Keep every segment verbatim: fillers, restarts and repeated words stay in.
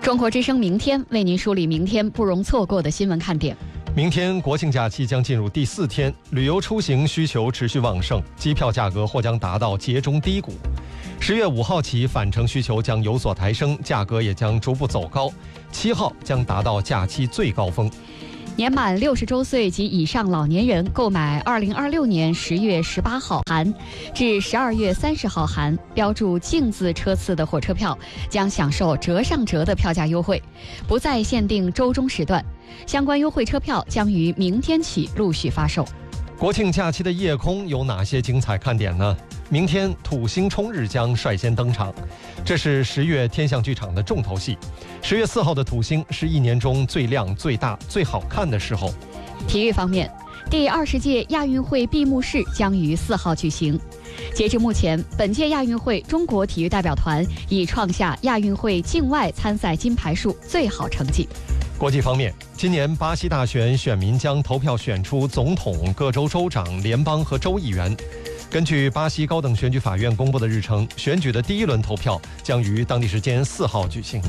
中国之声明天为您梳理明天不容错过的新闻看点。 明天国庆假期将进入第四天，旅游出行需求持续旺盛，机票价格或将达到节中低谷。十月五号起，返程需求将有所抬升，价格也将逐步走高。七号将达到假期最高峰。 年满六十周岁及以上老年人购买二零二六年十月十八号含至十二月三十号含标注“净”字车次的火车票，将享受折上折的票价优惠，不再限定周中时段。相关优惠车票将于明天起陆续发售。 国庆假期的夜空有哪些精彩看点呢？明天土星冲日将率先登场，这是十月天象剧场的重头戏。十月四号的土星是一年中最亮、最大、最好看的时候。 体育方面，第二十届亚运会闭幕式将于四号举行。截至目前，本届亚运会中国体育代表团已创下亚运会境外参赛金牌数最好成绩。 国际方面，今年巴西大选选民将投票选出总统、各州州长、联邦和州议员。根据巴西高等选举法院公布的日程，选举的第一轮投票将于当地时间四号举行。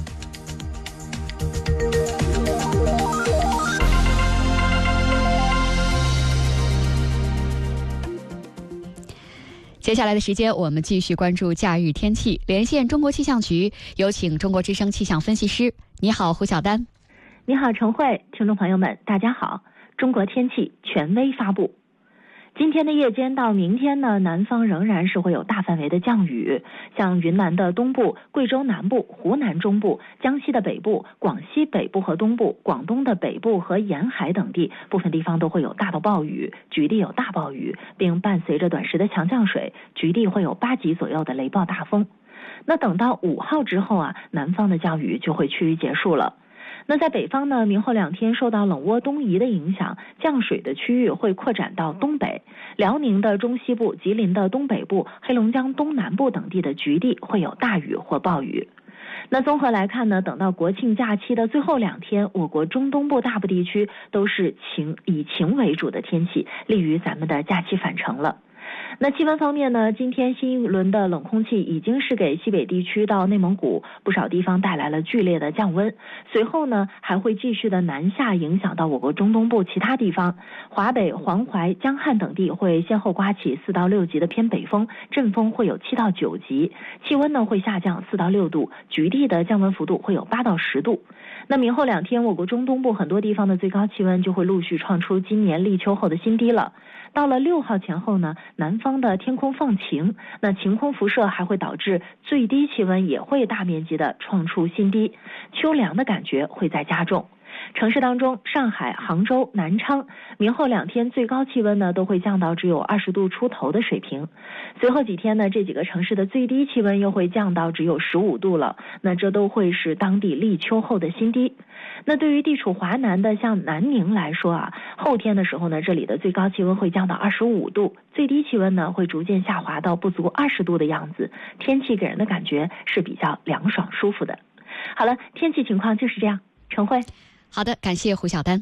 接下来的时间，我们继续关注假日天气。连线中国气象局，有请中国之声气象分析师。你好，胡晓丹。 你好，陈慧。听众朋友们，大家好。中国天气权威发布。今天的夜间到明天呢，南方仍然是会有大范围的降雨，像云南的东部、贵州南部、湖南中部、江西的北部、广西北部和东部、广东的北部和沿海等地，部分地方都会有大到暴雨，局地有大暴雨，并伴随着短时的强降水，局地会有八级左右的雷暴大风。那等到五号之后啊，南方的降雨就会趋于结束了。那在北方呢，明后两天受到冷涡东移的影响，降水的区域会扩展到东北，辽宁的中西部、吉林的东北部、黑龙江东南部等地的局地会有大雨或暴雨。那综合来看呢，等到国庆假期的最后两天，我国中东部大部地区都是晴以晴为主的天气，利于咱们的假期返程了。那气温方面呢，今天新一轮的冷空气已经是给西北地区到内蒙古不少地方带来了剧烈的降温，随后呢还会继续的南下，影响到我国中东部其他地方。华北、黄淮、江汉等地会先后刮起四到六级的偏北风，阵风会有七到九级，气温呢会下降四到六度，局地的降温幅度会有八到十度。那明后两天，我国中东部很多地方的最高气温就会陆续创出今年立秋后的新低了。到了六号前后呢，南方的天空放晴，那晴空辐射还会导致最低气温也会大面积的创出新低，秋凉的感觉会在加重。城市当中，上海、杭州、南昌明后两天最高气温呢都会降到只有二十度出头的水平。随后几天呢，这几个城市的最低气温又会降到只有十五度了，那这都会是当地立秋后的新低。那对于地处华南的像南宁来说啊，后天的时候呢，这里的最高气温会降到二十五度，最低气温呢会逐渐下滑到不足二十度的样子，天气给人的感觉是比较凉爽舒服的。好了，天气情况就是这样。陈慧。 好的，感谢胡晓丹。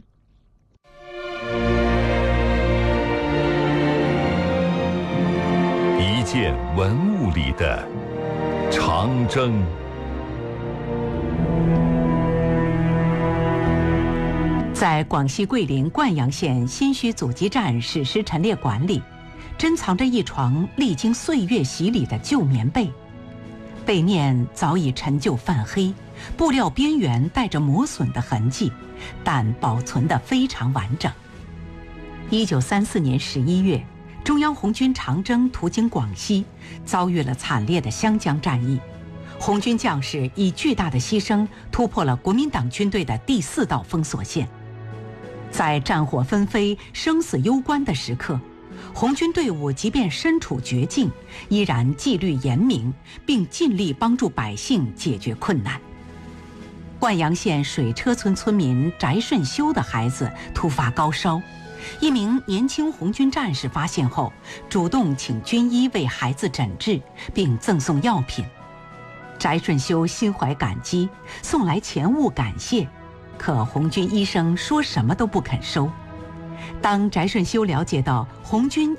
一件文物里的长征。 在广西桂林灌阳县新圩阻击战史实陈列馆里，珍藏着一床历经岁月洗礼的旧棉被，被面早已陈旧泛黑，布料边缘带着磨损的痕迹，但保存得非常完整。一九三四年十一月，中央红军长征途经广西，遭遇了惨烈的湘江战役。红军将士以巨大的牺牲突破了国民党军队的第四道封锁线。在战火纷飞、生死攸关的时刻，红军队伍即便身处绝境，依然纪律严明，并尽力帮助百姓解决困难。灌阳县水车村村民翟顺修的孩子突发高烧，一名年轻红军战士发现后，主动请军医为孩子诊治，并赠送药品。翟顺修心怀感激，送来钱物感谢，可红军医生说什么都不肯收。当翟顺修了解到红军